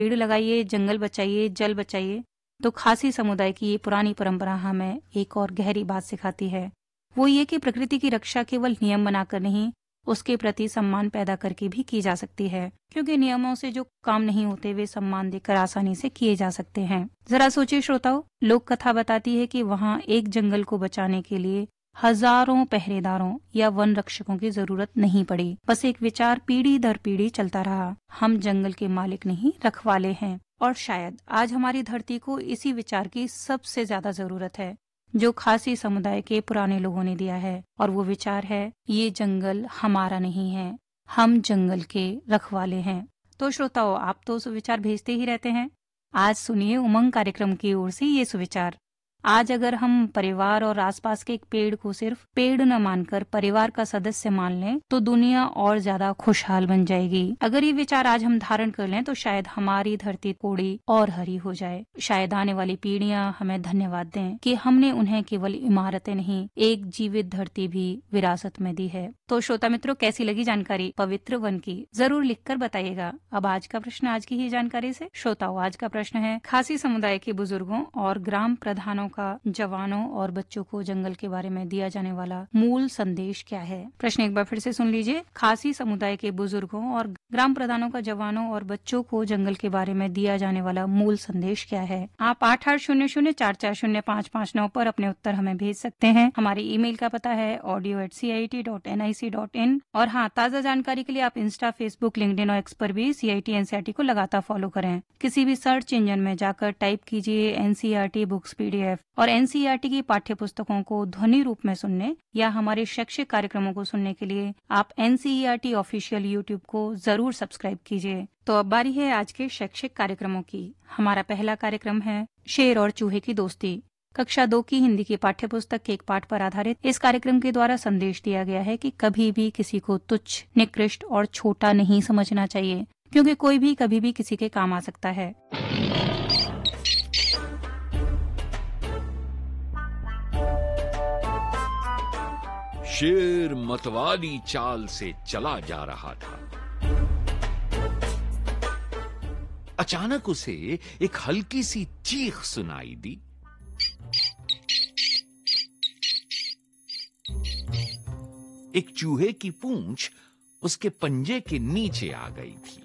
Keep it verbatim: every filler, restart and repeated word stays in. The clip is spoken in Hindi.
पेड़ लगाइए, जंगल बचाइए, जल बचाइए। तो खासी समुदाय की ये पुरानी परंपरा हमें एक और गहरी बात सिखाती है। वो ये कि प्रकृति की रक्षा केवल नियम बनाकर नहीं, उसके प्रति सम्मान पैदा करके भी की जा सकती है, क्योंकि नियमों से जो काम नहीं होते वे सम्मान देकर आसानी से किए जा सकते हैं। जरा सोचिए श्रोताओ, लोक कथा बताती है कि वहाँ एक जंगल को बचाने के लिए हजारों पहरेदारों या वन रक्षकों की जरूरत नहीं पड़ी। बस एक विचार पीढ़ी दर पीढ़ी चलता रहा, हम जंगल के मालिक नहीं, रखवाले हैं। और शायद आज हमारी धरती को इसी विचार की सबसे ज्यादा जरूरत है, जो खासी समुदाय के पुराने लोगों ने दिया है। और वो विचार है, ये जंगल हमारा नहीं है, हम जंगल के रखवाले हैं। तो श्रोताओ, आप तो सुविचार भेजते ही रहते हैं। आज सुनिए उमंग कार्यक्रम की ओर से ये सुविचार। आज अगर हम परिवार और आसपास के एक पेड़ को सिर्फ पेड़ न मानकर परिवार का सदस्य मान लें, तो दुनिया और ज्यादा खुशहाल बन जाएगी। अगर ये विचार आज हम धारण कर लें, तो शायद हमारी धरती थोड़ी और हरी हो जाए। शायद आने वाली पीढ़ियां हमें धन्यवाद दें कि हमने उन्हें केवल इमारतें नहीं, एक जीवित धरती भी विरासत में दी है। तो श्रोता मित्रों, कैसी लगी जानकारी पवित्र वन की? जरूर लिखकर बताइएगा। अब आज का प्रश्न आज की ही जानकारी से। श्रोताओ, आज का प्रश्न है, खासी समुदाय के बुजुर्गों और ग्राम प्रधानों का जवानों और बच्चों को जंगल के बारे में दिया जाने वाला मूल संदेश क्या है? प्रश्न एक बार फिर से सुन लीजिए। खासी समुदाय के बुजुर्गों और ग्राम प्रधानों का जवानों और बच्चों को जंगल के बारे में दिया जाने वाला मूल संदेश क्या है? आप आठ आठ शून्य शून्य चार चार शून्य पाँच पाँच नौ पर अपने उत्तर हमें भेज सकते हैं। हमारी ईमेल का पता है audio eight C I T dot N I C dot in. और हाँ, ताज़ा जानकारी के लिए आप इंस्टा, फेसबुक, लिंक्डइन और एक्स पर भी सी I T N C E R T को लगातार फॉलो करें। किसी भी सर्च इंजन में जाकर टाइप कीजिए N C E R T books P D F. और N C E R T की पाठ्य पुस्तकों को ध्वनि रूप में सुनने या हमारे शैक्षिक कार्यक्रमों को सुनने के लिए आप N C E R T official YouTube को जरूर सब्सक्राइब कीजिए। तो अब बारी है आज के शैक्षिक कार्यक्रमों की। हमारा पहला कार्यक्रम है शेर और चूहे की दोस्ती। कक्षा दो की हिंदी की पाठ्य पुस्तक के एक पाठ पर आधारित इस कार्यक्रम के द्वारा संदेश दिया गया है कि कभी भी किसी को तुच्छ, निकृष्ट और छोटा नहीं समझना चाहिए, क्योंकि कोई भी कभी भी किसी के काम आ सकता है। शेर मतवाली चाल से चला जा रहा था। अचानक उसे एक हल्की सी चीख सुनाई दी। एक चूहे की पूंछ उसके पंजे के नीचे आ गई थी।